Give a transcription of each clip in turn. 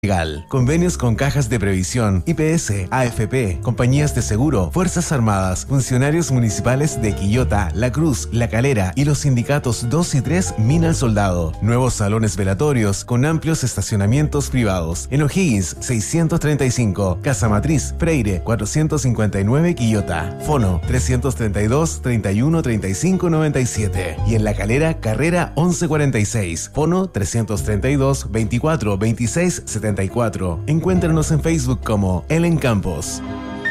Legal. Convenios con cajas de previsión, IPS, AFP, compañías de seguro, Fuerzas Armadas, funcionarios municipales de Quillota, La Cruz, La Calera y los sindicatos 2 y 3 Mina al Soldado. Nuevos salones velatorios con amplios estacionamientos privados. En O'Higgins 635, Casa Matriz, Freire 459 Quillota. Fono 332 31 35 97. Y en La Calera, Carrera 1146. Fono 332 24 26 74. Encuéntranos en Facebook como Ellen Campos.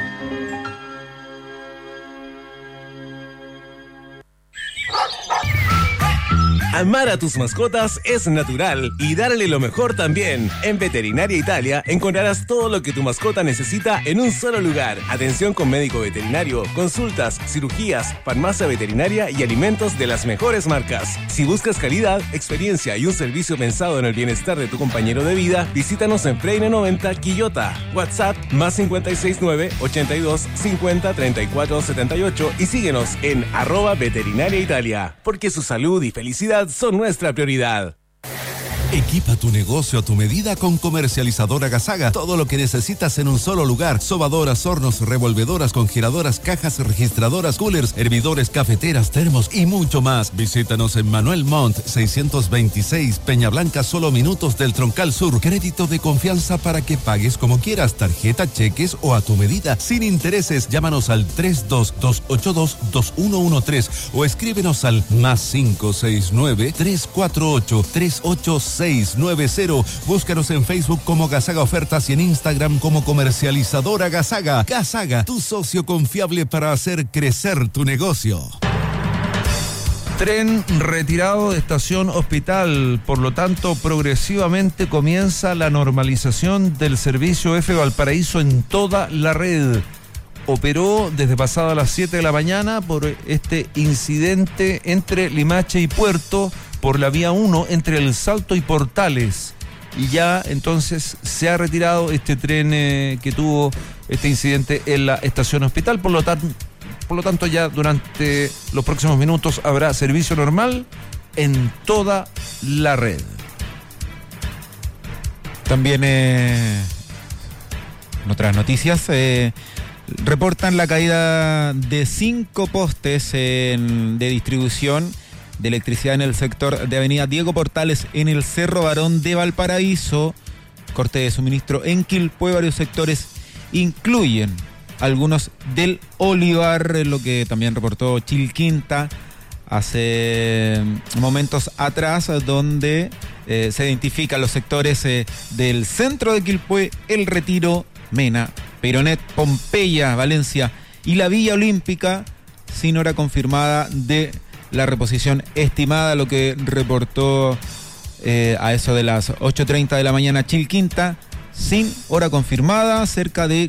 Amar a tus mascotas es natural y darle lo mejor también. En Veterinaria Italia encontrarás todo lo que tu mascota necesita en un solo lugar. Atención con médico veterinario, consultas, cirugías, farmacia veterinaria y alimentos de las mejores marcas. Si buscas calidad, experiencia y un servicio pensado en el bienestar de tu compañero de vida, visítanos en Freire 90 Quillota. WhatsApp más 569 82 50 34 78 y síguenos en @Veterinaria Italia, porque su salud y felicidad son nuestra prioridad. Equipa tu negocio a tu medida con Comercializadora Gasaga. Todo lo que necesitas en un solo lugar. Sobadoras, hornos, revolvedoras, congeladoras, cajas registradoras, coolers, hervidores, cafeteras, termos y mucho más. Visítanos en Manuel Montt 626, Peña Blanca, solo minutos del Troncal Sur. Crédito de confianza para que pagues como quieras. Tarjeta, cheques o a tu medida. Sin intereses. Llámanos al 322822113 o escríbenos al +569 348 386 690. Búscanos en Facebook como Gasaga Ofertas y en Instagram como Comercializadora Gasaga. Gasaga, tu socio confiable para hacer crecer tu negocio. Tren retirado de Estación Hospital, por lo tanto, progresivamente comienza la normalización del servicio F Valparaíso en toda la red. Operó desde pasado a las 7 de la mañana por este incidente entre Limache y Puerto, por la vía 1 entre El Salto y Portales. Y ya entonces se ha retirado este tren que tuvo este incidente en la Estación Hospital. Por lo tanto, ya durante los próximos minutos habrá servicio normal en toda la red. También en otras noticias, reportan la caída de 5 postes de distribución de electricidad en el sector de Avenida Diego Portales en el Cerro Barón de Valparaíso. Corte de suministro en Quilpué. Varios sectores incluyen algunos del Olivar, lo que también reportó Chilquinta hace momentos atrás, donde se identifican los sectores del centro de Quilpué, El Retiro, Mena, Peronet, Pompeya, Valencia y la Villa Olímpica, sin hora confirmada de la reposición estimada, lo que reportó a eso de las 8:30 de la mañana Chilquinta, sin hora confirmada. Cerca de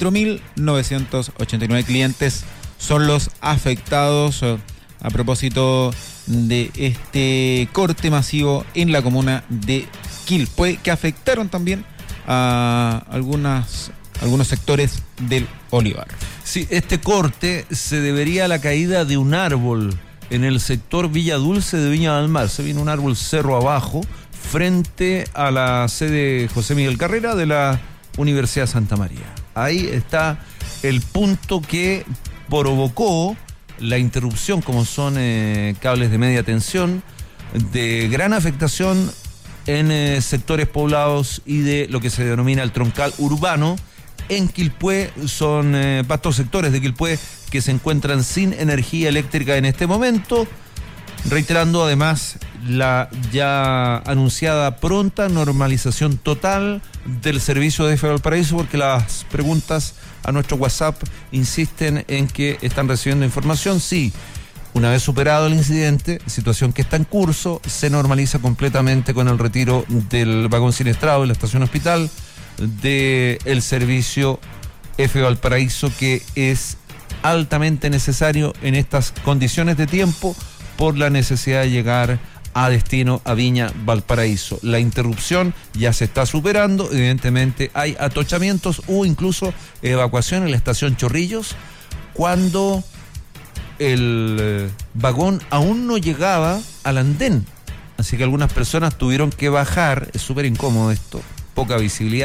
4.989 clientes son los afectados a propósito de este corte masivo en la comuna de Quilpué, que afectaron también a algunos sectores del Olivar. Sí, este corte se debería a la caída de un árbol en el sector Villa Dulce de Viña del Mar. Se viene un árbol cerro abajo, frente a la sede José Miguel Carrera de la Universidad de Santa María. Ahí está el punto que provocó la interrupción, como son cables de media tensión, de gran afectación en sectores poblados y de lo que se denomina el troncal urbano. En Quilpué son vastos sectores de Quilpué que se encuentran sin energía eléctrica en este momento, reiterando además la ya anunciada pronta normalización total del servicio de F Valparaíso, porque las preguntas a nuestro WhatsApp insisten en que están recibiendo información. Sí, una vez superado el incidente, situación que está en curso, se normaliza completamente con el retiro del vagón siniestrado de la Estación Hospital del servicio F Valparaíso, que es altamente necesario en estas condiciones de tiempo por la necesidad de llegar a destino a Viña Valparaíso. La interrupción ya se está superando, evidentemente hay atochamientos o incluso evacuación en la estación Chorrillos cuando el vagón aún no llegaba al andén, así que algunas personas tuvieron que bajar. Es súper incómodo esto, poca visibilidad.